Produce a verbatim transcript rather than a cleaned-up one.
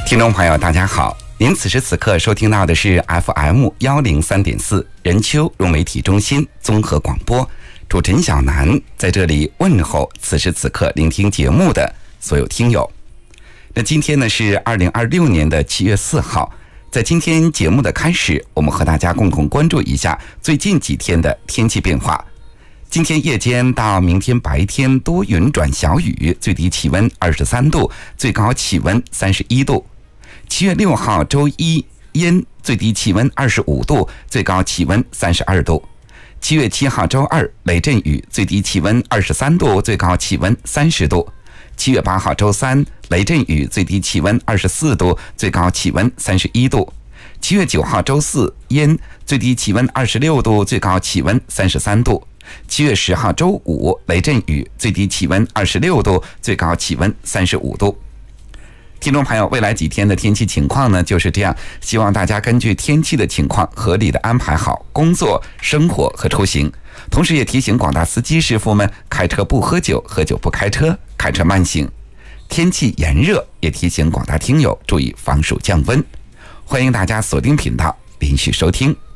听众朋友大家好，您此时此刻收听到的是 F M 一零三点四 任丘融媒体中心综合广播，主持人小南在这里问候此时此刻聆听节目的所有听友。那今天呢是二零二六年的七月四号，在今天节目的开始，我们和大家共同关注一下最近几天的天气变化。今天夜间到明天白天多云转小雨，最低气温二十三度，最高气温三十一度。七月六号周一阴，最低气温二十五度，最高气温三十二度。七月七号周二雷阵雨，最低气温二十三度，最高气温三十度。七月八号周三雷阵雨，最低气温二十四度，最高气温三十一度。七月九号周四阴，最低气温二十六度，最高气温三十三度。七月十号周五雷阵雨，最低气温二十六度，最高气温三十五度。听众朋友，未来几天的天气情况呢就是这样，希望大家根据天气的情况合理的安排好工作、生活和出行。同时也提醒广大司机师傅们，开车不喝酒，喝酒不开车，开车慢行。天气炎热，也提醒广大听友注意防暑降温。欢迎大家锁定频道，连续收听。